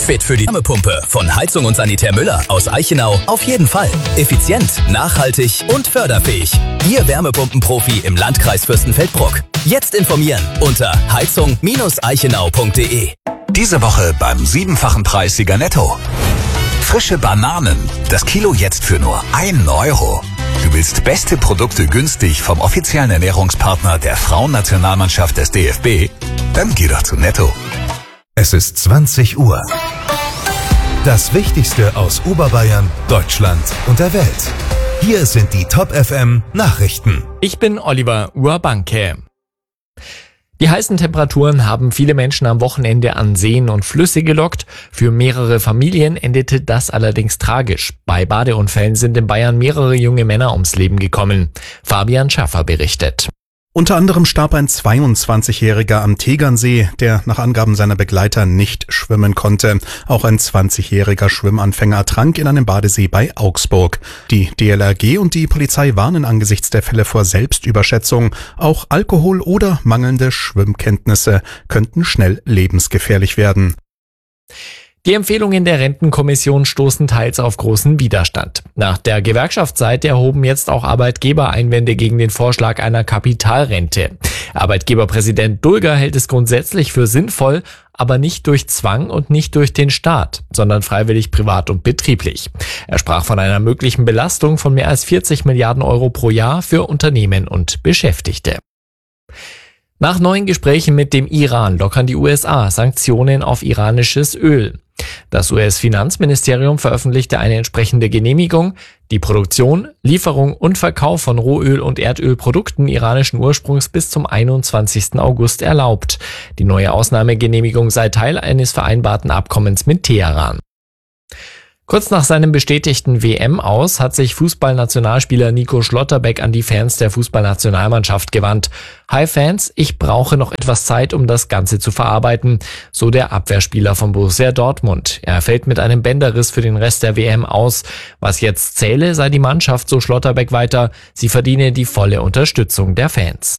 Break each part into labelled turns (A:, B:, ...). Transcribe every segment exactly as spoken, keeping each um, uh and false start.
A: Fit für die Wärmepumpe von Heizung und Sanitär Müller aus Eichenau auf jeden Fall. Effizient, nachhaltig und förderfähig. Ihr Wärmepumpenprofi im Landkreis Fürstenfeldbruck. Jetzt informieren unter heizung eichenau punkt de.
B: Diese Woche beim siebenfachen Preissieger Netto. Frische Bananen. Das Kilo jetzt für nur einen Euro. Du willst beste Produkte günstig vom offiziellen Ernährungspartner der Frauennationalmannschaft des D F B? Dann geh doch zu Netto.
C: Es ist zwanzig Uhr. Das Wichtigste aus Oberbayern, Deutschland und der Welt. Hier sind die Top F M Nachrichten.
D: Ich bin Oliver Urbanke. Die heißen Temperaturen haben viele Menschen am Wochenende an Seen und Flüsse gelockt. Für mehrere Familien endete das allerdings tragisch. Bei Badeunfällen sind in Bayern mehrere junge Männer ums Leben gekommen. Fabian Schaffer berichtet.
E: Unter anderem starb ein zweiundzwanzigjähriger am Tegernsee, der nach Angaben seiner Begleiter nicht schwimmen konnte. Auch ein zwanzigjähriger Schwimmanfänger ertrank in einem Badesee bei Augsburg. Die D L R G und die Polizei warnen angesichts der Fälle vor Selbstüberschätzung. Auch Alkohol oder mangelnde Schwimmkenntnisse könnten schnell lebensgefährlich werden.
D: Die Empfehlungen der Rentenkommission stoßen teils auf großen Widerstand. Nach der Gewerkschaftsseite erhoben jetzt auch Arbeitgeber Einwände gegen den Vorschlag einer Kapitalrente. Arbeitgeberpräsident Dulger hält es grundsätzlich für sinnvoll, aber nicht durch Zwang und nicht durch den Staat, sondern freiwillig privat und betrieblich. Er sprach von einer möglichen Belastung von mehr als vierzig Milliarden Euro pro Jahr für Unternehmen und Beschäftigte. Nach neuen Gesprächen mit dem Iran lockern die U S A Sanktionen auf iranisches Öl. Das U S-Finanzministerium veröffentlichte eine entsprechende Genehmigung. Die Produktion, Lieferung und Verkauf von Rohöl- und Erdölprodukten iranischen Ursprungs bis zum einundzwanzigsten August erlaubt. Die neue Ausnahmegenehmigung sei Teil eines vereinbarten Abkommens mit Teheran. Kurz nach seinem bestätigten W M-Aus hat sich Fußballnationalspieler Nico Schlotterbeck an die Fans der Fußballnationalmannschaft gewandt. Hi Fans, ich brauche noch etwas Zeit, um das Ganze zu verarbeiten, so der Abwehrspieler von Borussia Dortmund. Er fällt mit einem Bänderriss für den Rest der W M aus. Was jetzt zähle, sei die Mannschaft, so Schlotterbeck weiter. Sie verdiene die volle Unterstützung der Fans.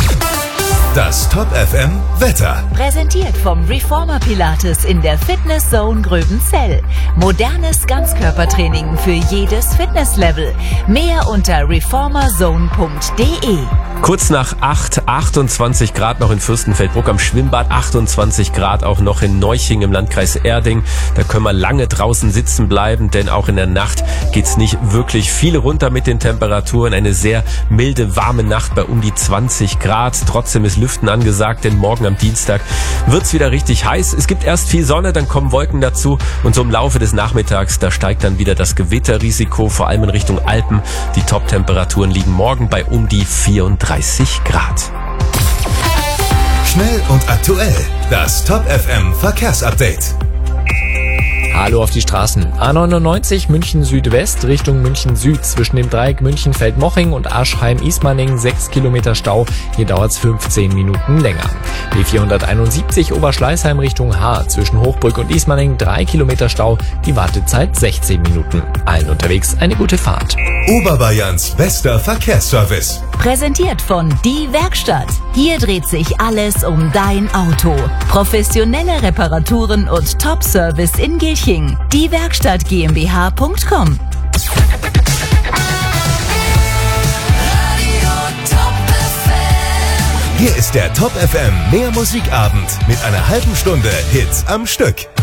C: Das Top F M Wetter.
F: Präsentiert vom Reformer Pilates in der Fitness Zone Gröbenzell. Modernes Ganzkörpertraining für jedes Fitnesslevel. Mehr unter reformerzone punkt de.
G: Kurz nach acht, achtundzwanzig Grad noch in Fürstenfeldbruck am Schwimmbad, achtundzwanzig Grad auch noch in Neuching im Landkreis Erding. Da können wir lange draußen sitzen bleiben, denn auch in der Nacht geht's nicht wirklich viel runter mit den Temperaturen. Eine sehr milde, warme Nacht bei um die zwanzig Grad. Trotzdem ist Lüften angesagt, denn morgen am Dienstag wird's wieder richtig heiß. Es gibt erst viel Sonne, dann kommen Wolken dazu und so im Laufe des Nachmittags, da steigt dann wieder das Gewitterrisiko, vor allem in Richtung Alpen. Die Top-Temperaturen liegen morgen bei um die vierunddreißig Grad.
C: Schnell und aktuell. Das Top F M Verkehrsupdate.
D: Hallo auf die Straßen. A neunundneunzig München Südwest Richtung München Süd zwischen dem Dreieck München-Feldmoching und Aschheim-Ismaning sechs Kilometer Stau. Hier dauert es fünfzehn Minuten länger. B vierhunderteinundsiebzig Oberschleißheim Richtung Haar zwischen Hochbrück und Ismaning drei Kilometer Stau. Die Wartezeit sechzehn Minuten. Allen unterwegs eine gute Fahrt.
C: Oberbayerns bester Verkehrsservice.
F: Präsentiert von Die Werkstatt. Hier dreht sich alles um dein Auto. Professionelle Reparaturen und Top-Service in Gilching. Die Werkstatt GmbH punkt com.
C: Hier ist der Top F M Mehr Musikabend mit einer halben Stunde Hits am Stück.